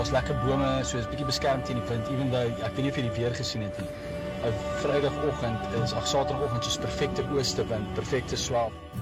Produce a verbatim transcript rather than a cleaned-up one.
daar's lekker bome, so is bietjie beskerm teen die wind, even though ek weet nie of jy die weer gesien het nie. 'n Vrydagoggend is ag Saterdagoggend soos perfekte ooste wind, perfekte swel.